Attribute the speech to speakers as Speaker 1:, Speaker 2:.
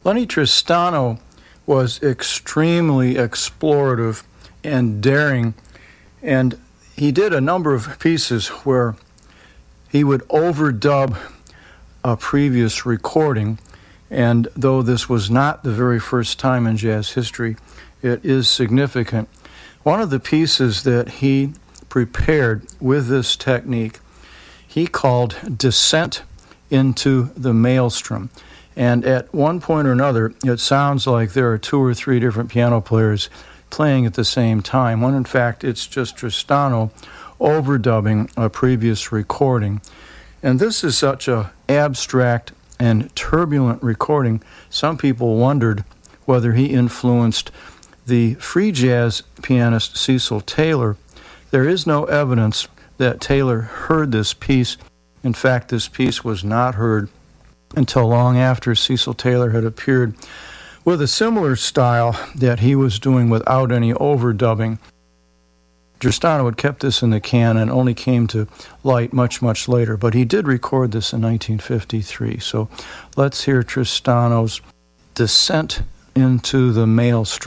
Speaker 1: Lennie Tristano was extremely explorative and daring, and he did a number of pieces where he would overdub a previous recording, and though this was not the very first time in jazz history, it is significant. One of the pieces that he prepared with this technique, he called Descent into the Maelstrom. And at one point or another, it sounds like there are two or three different piano players playing at the same time, when in fact it's just Tristano overdubbing a previous recording. And this is such an abstract and turbulent recording, some people wondered whether he influenced the free jazz pianist Cecil Taylor. There is no evidence that Taylor heard this piece. In fact, this piece was not heard until long after Cecil Taylor had appeared with a similar style that he was doing without any overdubbing. Tristano had kept this in the can and only came to light much, much later, but he did record this in 1953. So let's hear Tristano's Descent into the Maelstrom.